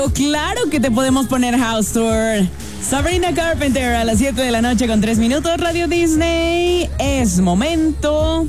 Claro que te podemos poner House Tour. Sabrina Carpenter a las 7 de la noche con 3 minutos. Radio Disney. Es momento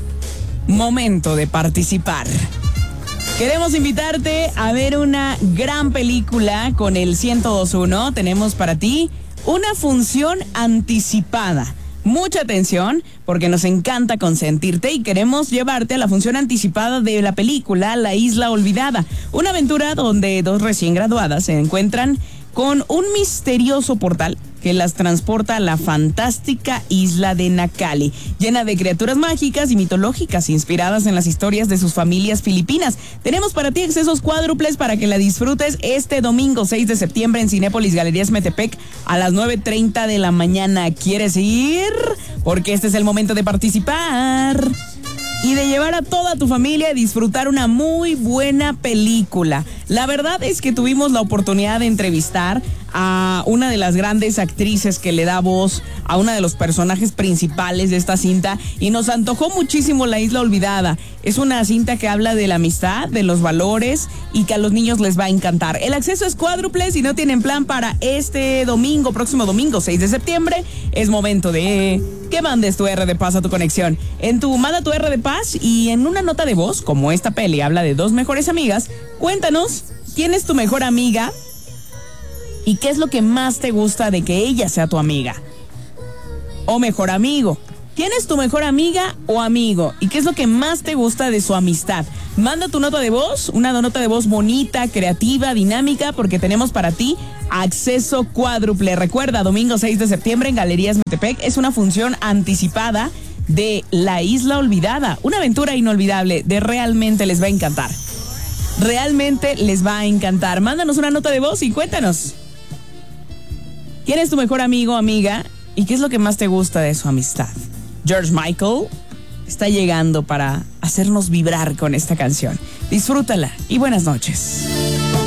de participar. Queremos invitarte a ver una gran película con el 102.1. Tenemos para ti una función anticipada. Mucha atención, porque nos encanta consentirte y queremos llevarte a la función anticipada de la película La Isla Olvidada. Una aventura donde dos recién graduadas se encuentran con un misterioso portal que las transporta a la fantástica isla de Nakali, llena de criaturas mágicas y mitológicas inspiradas en las historias de sus familias filipinas. Tenemos para ti accesos cuádruples para que la disfrutes este domingo 6 de septiembre en Cinépolis Galerías Metepec a las 9:30 de la mañana. ¿Quieres ir? Porque este es el momento de participar y de llevar a toda tu familia a disfrutar una muy buena película. La verdad es que tuvimos la oportunidad de entrevistar a una de las grandes actrices que le da voz a uno de los personajes principales de esta cinta y nos antojó muchísimo La Isla Olvidada. Es una cinta que habla de la amistad, de los valores y que a los niños les va a encantar. El acceso es cuádruple. Si no tienen plan para este domingo, próximo domingo 6 de septiembre, es momento de que mandes tu R de paz a tu conexión. Manda tu R de paz y en una nota de voz, como esta peli habla de dos mejores amigas, cuéntanos quién es tu mejor amiga y qué es lo que más te gusta de que ella sea tu amiga o mejor amigo. ¿Quién es tu mejor amiga o amigo? ¿Y qué es lo que más te gusta de su amistad? Manda tu nota de voz, una nota de voz bonita, creativa, dinámica, porque tenemos para ti acceso cuádruple. Recuerda, domingo 6 de septiembre en Galerías Metepec es una función anticipada de La Isla Olvidada. Una aventura inolvidable, realmente les va a encantar. Realmente les va a encantar. Mándanos una nota de voz y cuéntanos. ¿Quién es tu mejor amigo o amiga? ¿Y qué es lo que más te gusta de su amistad? George Michael está llegando para hacernos vibrar con esta canción. Disfrútala y buenas noches.